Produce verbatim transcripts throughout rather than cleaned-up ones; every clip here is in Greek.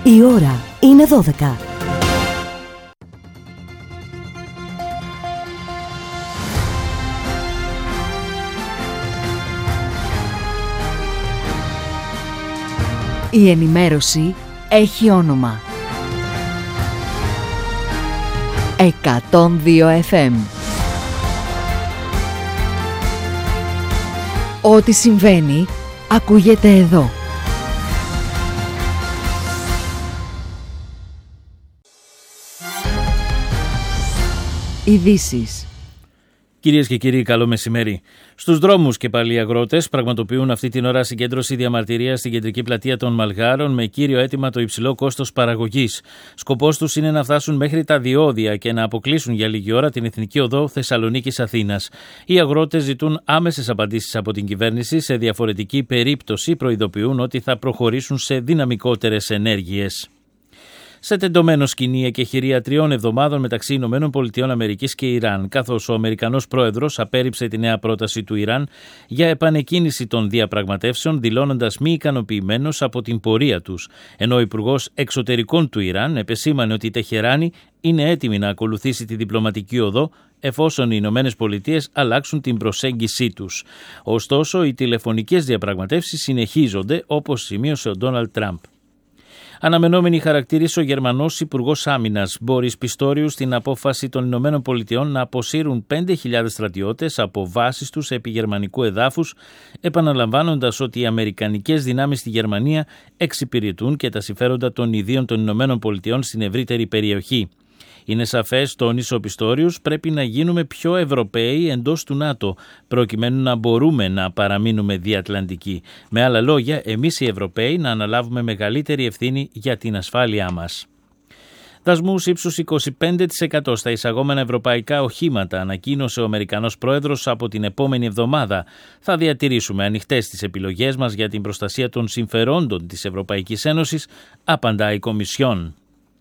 Η ώρα είναι δώδεκα. Η ενημέρωση έχει όνομα. εκατόν δύο εφ εμ. Ό,τι συμβαίνει, ακούγεται εδώ. Ειδήσεις. Κυρίες και κύριοι, καλό μεσημέρι. Στους δρόμους και πάλι οι αγρότες πραγματοποιούν αυτή την ώρα συγκέντρωση διαμαρτυρίας στην κεντρική πλατεία των Μαλγάρων με κύριο αίτημα το υψηλό κόστος παραγωγής. Σκοπός τους είναι να φτάσουν μέχρι τα διόδια και να αποκλείσουν για λίγη ώρα την Εθνική Οδό Θεσσαλονίκης-Αθήνας. Οι αγρότες ζητούν άμεσες απαντήσεις από την κυβέρνηση. Σε διαφορετική περίπτωση προειδοποιούν ότι θα προχωρήσουν σε δυναμικότερες ενέργειες. Σε τεντωμένο σκηνή η εκεχηρία τριών εβδομάδων μεταξύ Ηνωμένων Πολιτειών Αμερικής και Ιράν, καθώς ο Αμερικανός πρόεδρος απέρριψε τη νέα πρόταση του Ιράν για επανεκκίνηση των διαπραγματεύσεων, δηλώνοντας μη ικανοποιημένος από την πορεία τους. Ενώ ο Υπουργός Εξωτερικών του Ιράν επεσήμανε ότι η Τεχεράνη είναι έτοιμη να ακολουθήσει τη διπλωματική οδό εφόσον οι Ηνωμένες Πολιτείες αλλάξουν την προσέγγισή τους. Ωστόσο, οι τηλεφωνικές διαπραγματεύσεις συνεχίζονται, όπως σημείωσε ο Ντόναλντ Τραμπ. Αναμενόμενη χαρακτήρισε ο Γερμανός Υπουργός Άμυνας Μπόρις Πιστόριου στην απόφαση των Ηνωμένων Πολιτειών να αποσύρουν πέντε χιλιάδες στρατιώτες από βάσεις τους επί γερμανικού εδάφους, επαναλαμβάνοντας ότι οι αμερικανικές δυνάμεις στη Γερμανία εξυπηρετούν και τα συμφέροντα των ιδίων των Ηνωμένων Πολιτειών στην ευρύτερη περιοχή. Είναι σαφές, τόνισε ο Πιστόριους, πρέπει να γίνουμε πιο Ευρωπαίοι εντός του ΝΑΤΟ, προκειμένου να μπορούμε να παραμείνουμε διατλαντικοί. Με άλλα λόγια, εμείς οι Ευρωπαίοι να αναλάβουμε μεγαλύτερη ευθύνη για την ασφάλειά μας. Δασμούς ύψους είκοσι πέντε τοις εκατό στα εισαγόμενα ευρωπαϊκά οχήματα, ανακοίνωσε ο Αμερικανός πρόεδρος από την επόμενη εβδομάδα. Θα διατηρήσουμε ανοιχτές τις επιλογές μας για την προστασία των συμφερόντων της Ευρωπαϊκής Ένωσης, απαντά η Κομισιόν.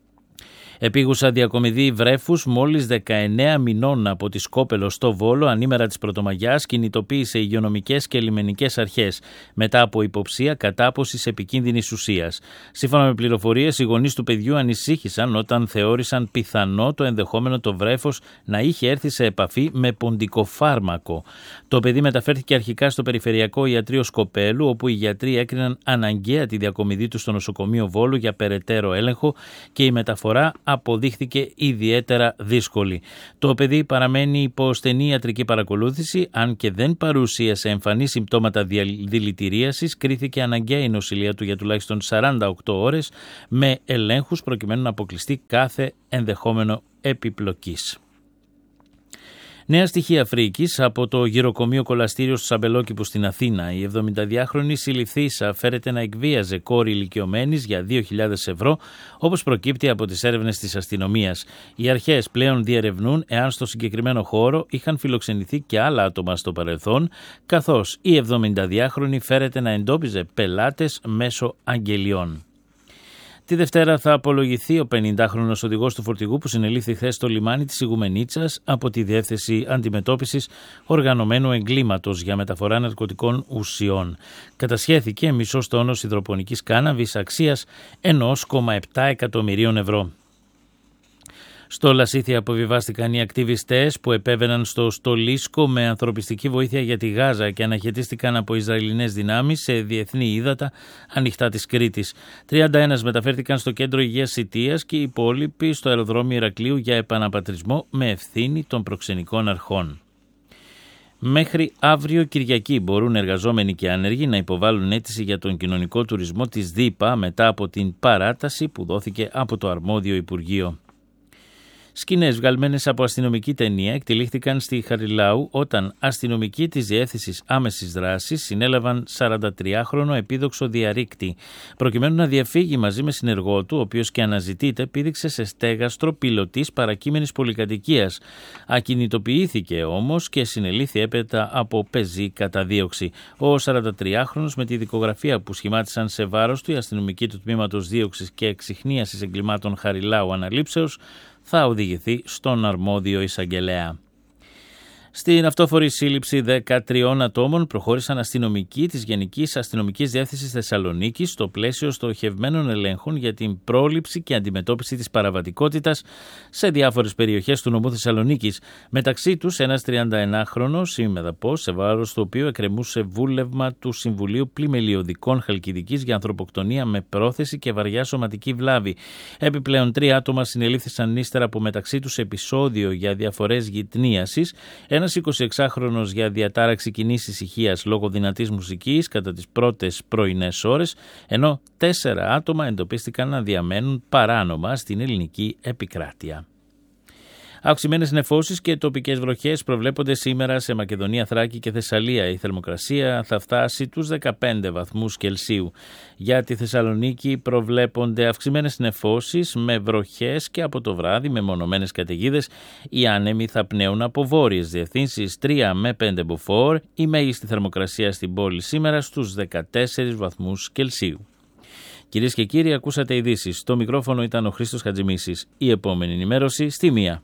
Επίγουσα διακομιδή βρέφους μόλις δεκαεννέα μηνών από τη Σκόπελο στο Βόλο ανήμερα της Πρωτομαγιάς κινητοποίησε υγειονομικές και λιμενικές αρχές μετά από υποψία κατάποσης επικίνδυνης ουσίας. Σύμφωνα με πληροφορίες, οι γονείς του παιδιού ανησύχησαν όταν θεώρησαν πιθανό το ενδεχόμενο το βρέφος να είχε έρθει σε επαφή με ποντικοφάρμακο. Το παιδί μεταφέρθηκε αρχικά στο Περιφερειακό Ιατρείο Σκοπέλου, όπου οι γιατροί έκριναν αναγκαία τη διακομιδή του στο νοσοκομείο Βόλου για περαιτέρω έλεγχο και η μεταφορά αποδείχθηκε ιδιαίτερα δύσκολη. Το παιδί παραμένει υπό στενή ιατρική παρακολούθηση, αν και δεν παρουσίασε εμφανή συμπτώματα δηλητηρίασης, κρίθηκε αναγκαία η νοσηλεία του για τουλάχιστον σαράντα οκτώ ώρες με ελέγχους προκειμένου να αποκλειστεί κάθε ενδεχόμενο επιπλοκής. Νέα στοιχεία φρίκης από το γυροκομείο κολαστήριο στους Αμπελόκηπους στην Αθήνα. Η εβδομηνταδυάχρονη συλληφθήσα φέρεται να εκβίαζε κόρη ηλικιωμένης για δύο χιλιάδες ευρώ, όπως προκύπτει από τις έρευνες της αστυνομίας. Οι αρχές πλέον διερευνούν εάν στο συγκεκριμένο χώρο είχαν φιλοξενηθεί και άλλα άτομα στο παρελθόν, καθώς η εβδομηνταδυάχρονη φέρεται να εντόπιζε πελάτες μέσω αγγελιών. Τη Δευτέρα θα απολογηθεί ο πενηντάχρονος οδηγός του φορτηγού που συνελήφθη χθες στο λιμάνι της Ιγουμενίτσας από τη Διεύθυνση Αντιμετώπισης Οργανωμένου Εγκλήματος για μεταφορά ναρκωτικών ουσιών. Κατασχέθηκε μισός τόνος υδροπονικής κάναβης αξίας ενός κόμμα επτά εκατομμυρίων ευρώ. Στο Λασίθι αποβιβάστηκαν οι ακτιβιστές που επέβαιναν στο Στολίσκο με ανθρωπιστική βοήθεια για τη Γάζα και αναχαιτίστηκαν από Ισραηλινές δυνάμεις σε διεθνή ύδατα ανοιχτά της Κρήτης. τριάντα ένα μεταφέρθηκαν στο κέντρο υγείας Σιτίας και οι υπόλοιποι στο αεροδρόμιο Ηρακλείου για επαναπατρισμό με ευθύνη των προξενικών αρχών. Μέχρι αύριο Κυριακή μπορούν εργαζόμενοι και άνεργοι να υποβάλουν αίτηση για τον κοινωνικό τουρισμό της ΔΥΠΑ μετά από την παράταση που δόθηκε από το αρμόδιο Υπουργείο. Σκηνές βγαλμένες από αστυνομική ταινία εκτελήχθηκαν στη Χαριλάου όταν αστυνομικοί της Διεύθυνσης Άμεσης Δράσης συνέλαβαν σαραντατριάχρονο επίδοξο διαρρήκτη. Προκειμένου να διαφύγει μαζί με συνεργό του, ο οποίος και αναζητείται, πήδηξε σε στέγαστρο πιλωτής παρακείμενης πολυκατοικίας. Ακινητοποιήθηκε όμως και συνελήφθη έπειτα από πεζή καταδίωξη. Ο σαραντατριάχρονος, με τη δικογραφία που σχημάτισαν σε βάρος του οι αστυνομικοί του τμήματος δίωξης και εξιχνίασης εγκλημάτων Χαριλάου Αναλήψεως, θα οδηγηθεί στον αρμόδιο εισαγγελέα. Στην αυτόφορη σύλληψη δεκατριών ατόμων προχώρησαν αστυνομικοί της Γενικής Αστυνομικής Διεύθυνσης Θεσσαλονίκης στο πλαίσιο στοχευμένων ελέγχων για την πρόληψη και αντιμετώπιση της παραβατικότητας σε διάφορες περιοχές του νομού Θεσσαλονίκης. Μεταξύ τους ένας τριανταενάχρονος ημεδαπός, σε βάρος του οποίου εκκρεμούσε βούλευμα του Συμβουλίου Πλημελιωδικών Χαλκιδικής για ανθρωποκτονία με πρόθεση και βαριά σωματική βλάβη. Επιπλέον, τρία άτομα συνελήφθησαν ύστερα από μεταξύ τους επεισόδιο για διαφορές γυτνίασης, ένας εικοσιεξάχρονος για διατάραξη κοινής ησυχίας λόγω δυνατής μουσικής κατά τις πρώτες πρωινές ώρες, ενώ τέσσερα άτομα εντοπίστηκαν να διαμένουν παράνομα στην ελληνική επικράτεια. Αυξημένες νεφώσεις και τοπικές βροχές προβλέπονται σήμερα σε Μακεδονία, Θράκη και Θεσσαλία. Η θερμοκρασία θα φτάσει τους δεκαπέντε βαθμούς Κελσίου. Για τη Θεσσαλονίκη προβλέπονται αυξημένες νεφώσεις με βροχές και από το βράδυ με μονομένες καταιγίδες. Οι άνεμοι θα πνέουν από βόρειες διευθύνσεις τρία με πέντε μποφόρ. Η μέγιστη θερμοκρασία στην πόλη σήμερα στους δεκατέσσερις βαθμούς Κελσίου. Κυρίες και κύριοι, ακούσατε ειδήσεις. Στο μικρόφωνο ήταν ο Χρήστος Χατζημίσης. Η επόμενη ενημέρωση στη μία.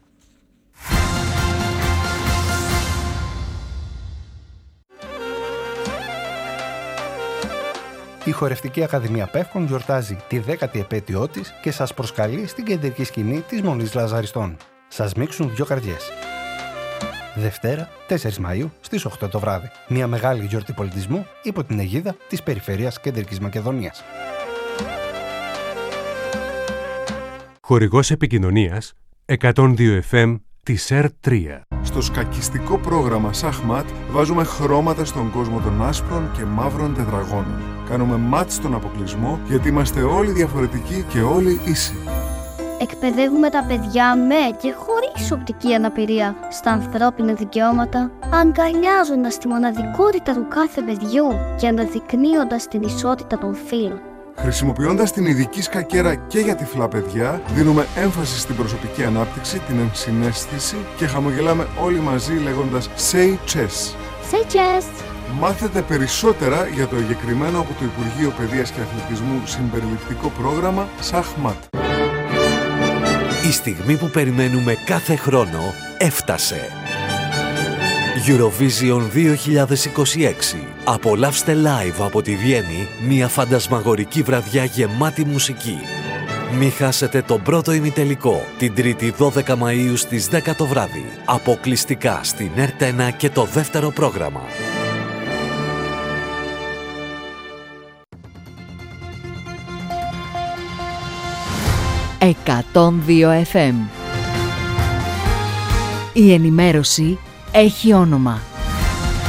Η Χορευτική Ακαδημία Πεύκων γιορτάζει τη δέκατη επέτειό της και σας προσκαλεί στην κεντρική σκηνή της Μονής Λαζαριστών. Σας μίξουν δυο καρδιές. Δευτέρα, τέσσερις Μαΐου, στις οκτώ το βράδυ. Μια μεγάλη γιορτή πολιτισμού υπό την αιγίδα της Περιφέρειας Κεντρικής Μακεδονίας. Χορηγός επικοινωνίας εκατόν δύο εφ εμ της ΕΡ τρία. Στο σκακιστικό πρόγραμμα Σαχμάτ βάζουμε χρώματα στον κόσμο των άσπρων και μαύρων τετραγώνων. Κάνουμε μάτς στον αποκλεισμό γιατί είμαστε όλοι διαφορετικοί και όλοι ίσοι. Εκπαιδεύουμε τα παιδιά με και χωρίς οπτική αναπηρία στα ανθρώπινα δικαιώματα, αγκαλιάζοντας τη μοναδικότητα του κάθε παιδιού και αναδεικνύοντας την ισότητα των φύλων. Χρησιμοποιώντας την ειδική σκακέρα και για τυφλά παιδιά, δίνουμε έμφαση στην προσωπική ανάπτυξη, την ενσυναίσθηση και χαμογελάμε όλοι μαζί λέγοντας «Say chess». Say chess! Μάθετε περισσότερα για το εγκεκριμένο από το Υπουργείο Παιδείας και Αθλητισμού συμπεριληπτικό πρόγραμμα Σαχμάτ. Η στιγμή που περιμένουμε κάθε χρόνο έφτασε. Eurovision δύο χιλιάδες είκοσι έξι. Απολαύστε live από τη Βιέννη μια φαντασμαγορική βραδιά γεμάτη μουσική. Μη χάσετε τον πρώτο ημιτελικό την Τρίτη δώδεκα Μαΐου στις δέκα το βράδυ. Αποκλειστικά στην ΕΡΤ ένα και το δεύτερο πρόγραμμα. εκατόν δύο εφ εμ. Η ενημέρωση έχει όνομα.